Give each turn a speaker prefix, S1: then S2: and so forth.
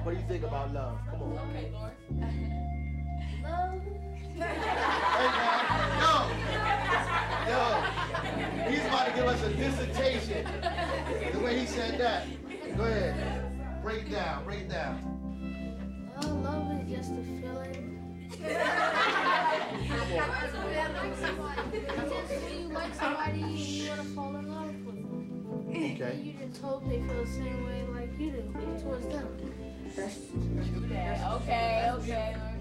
S1: What do you think about love? Come on.
S2: Okay, Lord.
S3: Love.
S1: Hey, man. Yo. He's about to give us a dissertation. The way he said that. Go ahead. Break it down. Break it down.
S3: Love is just a feeling. It's just when you like somebody and you want to fall in love with them.
S1: Okay.
S3: And you just hope they feel the same way like you do towards them.
S2: Okay.